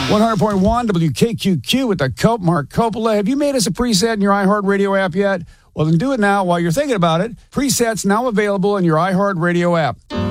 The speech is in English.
100.1 WKQQ with the Cope, Mark Coppola. Have you made us a preset in your iHeartRadio app yet? Well, then do it now while you're thinking about it. Presets now available in your iHeartRadio app.